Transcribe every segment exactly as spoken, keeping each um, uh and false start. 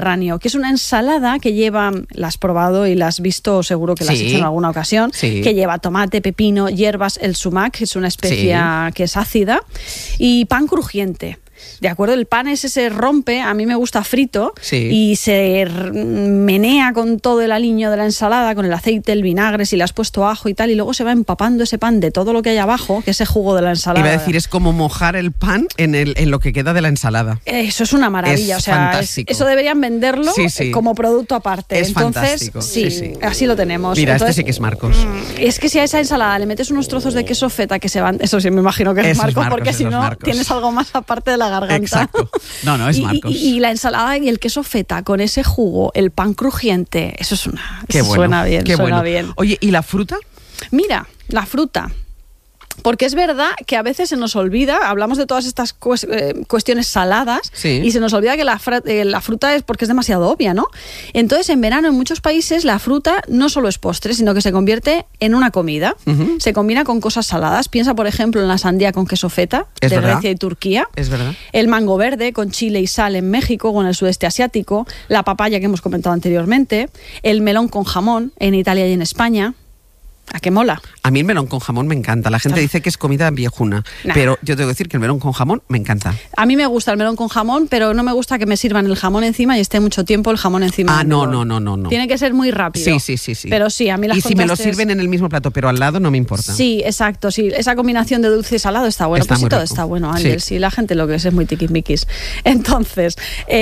mediterráneo, que es una ensalada que lleva, la has probado y la has visto, seguro que la has sí. hecho en alguna ocasión, sí. que lleva tomate, pepino, hierbas, el sumac, que es una especia sí. que es ácida, y pan crujiente. ¿De acuerdo? El pan ese se rompe, a mí me gusta frito, sí. y se menea con todo el aliño de la ensalada, con el aceite, el vinagre, si le has puesto ajo y tal, y luego se va empapando ese pan de todo lo que hay abajo, que es ese jugo de la ensalada. Iba a decir, es como mojar el pan en, el, en lo que queda de la ensalada. Eso es una maravilla, es o sea, fantástico. Es, eso deberían venderlo sí, sí. como producto aparte. Es Entonces, fantástico. Sí, sí, sí. así lo tenemos. Mira, Entonces, este sí que es Marcos. Es que si a esa ensalada le metes unos trozos de queso feta que se van, eso sí me imagino que es Marcos, Marcos, porque si no Marcos. tienes algo más aparte de la garganta. Exacto. No, no, es Marcos. Y, y, y la ensalada y el queso feta con ese jugo, el pan crujiente, eso es una... Qué eso bueno, suena bien, qué suena bueno. bien. Oye, ¿y la fruta? Mira, la fruta. Porque es verdad que a veces se nos olvida, hablamos de todas estas cues- eh, cuestiones saladas, sí. y se nos olvida que la, fra- eh, la fruta es porque es demasiado obvia, ¿no? Entonces, en verano, en muchos países, la fruta no solo es postre, sino que se convierte en una comida. Uh-huh. Se combina con cosas saladas. Piensa, por ejemplo, en la sandía con queso feta, es de verdad. Grecia y Turquía. Es verdad. El mango verde con chile y sal en México o en el sudeste asiático. La papaya que hemos comentado anteriormente. El melón con jamón en Italia y en España. ¿A qué mola? A mí el melón con jamón me encanta. La gente dice que es comida viejuna, nah. pero yo tengo que decir que el melón con jamón me encanta. A mí me gusta el melón con jamón, pero no me gusta que me sirvan el jamón encima y esté mucho tiempo el jamón encima. Ah, no, no, no, no, no. Tiene que ser muy rápido. Sí, sí, sí, sí. Pero sí, a mí las Y si me lo contrastes... sirven en el mismo plato, pero al lado, no me importa. Sí, exacto. Sí, esa combinación de dulce y salado está bueno. Está pues sí, todo rico. está bueno, Ángel. Sí. sí, la gente lo que es es muy tiquismiquis. Entonces,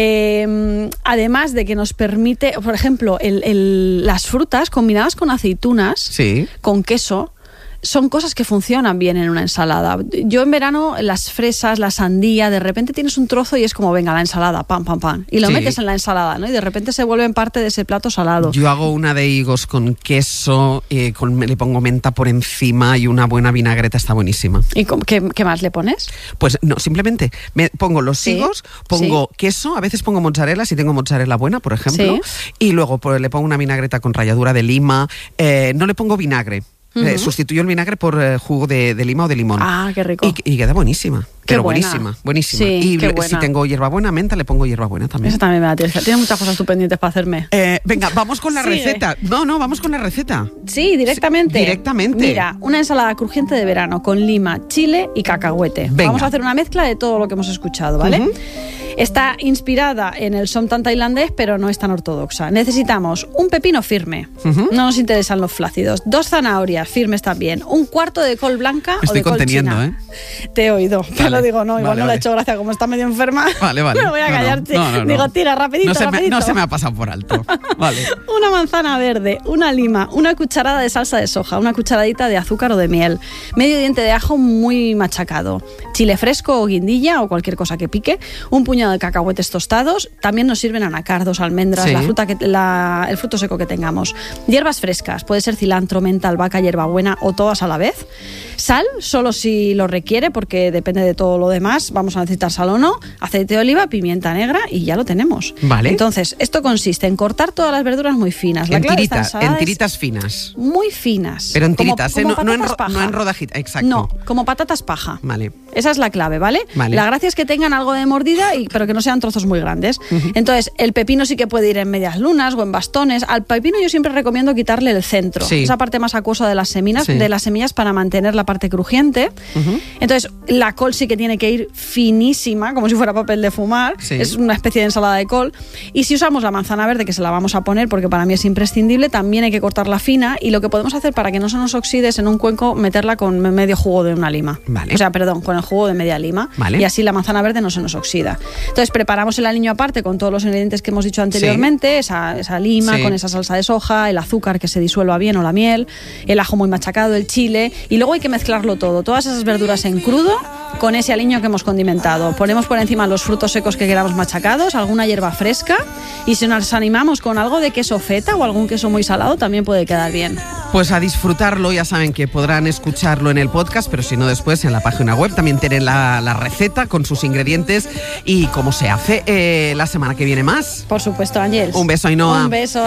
eh, además de que nos permite, por ejemplo, el, el, las frutas combinadas con aceitunas, sí. con queso, son cosas que funcionan bien en una ensalada. Yo en verano, las fresas, la sandía, de repente tienes un trozo y es como, venga, la ensalada, pam, pam, pam. Y lo sí. metes en la ensalada, ¿no? Y de repente se vuelven parte de ese plato salado. Yo hago una de higos con queso, eh, con, le pongo menta por encima y una buena vinagreta, está buenísima. ¿Y qué, qué más le pones? Pues no, simplemente me pongo los ¿Sí? higos, pongo ¿Sí? queso, a veces pongo mozzarella, si tengo mozzarella buena, por ejemplo, ¿Sí? y luego pues, le pongo una vinagreta con ralladura de lima, eh, no le pongo vinagre. Uh-huh. Eh, sustituyo el vinagre por eh, jugo de, de lima o de limón. Ah, qué rico. Y, y queda buenísima. Qué pero buena. buenísima, buenísima. Sí, y qué buena. Si tengo hierbabuena, menta, le pongo hierbabuena también. Esa también me da tierra. Tiene muchas cosas tú pendientes para hacerme. Eh, venga, vamos con la Sigue. receta. No, no, vamos con la receta. Sí, directamente. Sí, directamente. Mira, una ensalada crujiente de verano con lima, chile y cacahuete. Venga. Vamos a hacer una mezcla de todo lo que hemos escuchado, ¿vale? Uh-huh. Está inspirada en el somtam tailandés, pero no es tan ortodoxa. Necesitamos un pepino firme. Uh-huh. No nos interesan los flácidos. Dos zanahorias firmes también. Un cuarto de col blanca Me o de estoy col conteniendo, china. ¿eh? Te he oído. Vale. Te lo digo, no, igual vale, no vale. le he hecho gracia. Como está medio enferma, Vale, vale. me voy a no, callar. No, no, no, Digo, tira, rapidito, no se, me, rapidito. no se me ha pasado por alto. Vale. Una manzana verde, una lima, una cucharada de salsa de soja, una cucharadita de azúcar o de miel, medio diente de ajo muy machacado, chile fresco o guindilla o cualquier cosa que pique, un puñado de cacahuetes tostados, también nos sirven anacardos, almendras, sí. la fruta que, la, el fruto seco que tengamos, hierbas frescas, puede ser cilantro, menta, albahaca, hierbabuena o todas a la vez, sal, solo si lo requiere, porque depende de todo lo demás, vamos a necesitar sal o no, aceite de oliva, pimienta negra y ya lo tenemos. Vale. Entonces, esto consiste en cortar todas las verduras muy finas. La En, clave de esta tiritas, ensalada en tiritas finas. muy finas. Pero en Como- tiritas, como ¿eh? no, no, en, patatas ro- paja. no en rodajitas. Exacto. No, como patatas paja. Vale. Esa es la clave, ¿vale? Vale. La gracia es que tengan algo de mordida, y, pero que no sean trozos muy grandes. Uh-huh. Entonces, el pepino sí que puede ir en medias lunas o en bastones. Al pepino yo siempre recomiendo quitarle el centro, Sí. esa parte más acuosa de las semillas, Sí. de las semillas para mantener la parte crujiente. Uh-huh. Entonces, la col sí que tiene que ir finísima, como si fuera papel de fumar. Sí. Es una especie de ensalada de col. Y si usamos la manzana verde, que se la vamos a poner porque para mí es imprescindible, también hay que cortarla fina. Y lo que podemos hacer para que no se nos oxide es en un cuenco meterla con medio jugo de una lima. Vale. O sea, perdón, con el jugo de media lima. Vale. Y así la manzana verde no se nos oxida. Entonces preparamos el aliño aparte con todos los ingredientes que hemos dicho anteriormente, sí. esa, esa lima, Sí. con esa salsa de soja, el azúcar que se disuelva bien o la miel, el ajo muy machacado, el chile, y luego hay que mezclarlo todo, todas esas verduras en crudo con ese aliño que hemos condimentado. Ponemos por encima los frutos secos que queramos machacados, alguna hierba fresca, y si nos animamos con algo de queso feta o algún queso muy salado también puede quedar bien. Pues a disfrutarlo, ya saben que podrán escucharlo en el podcast, pero si no después en la página web también tienen la, la receta con sus ingredientes y cómo se hace. Eh, la semana que viene más. Por supuesto, Ángel. Un beso, Ainhoa. Un beso.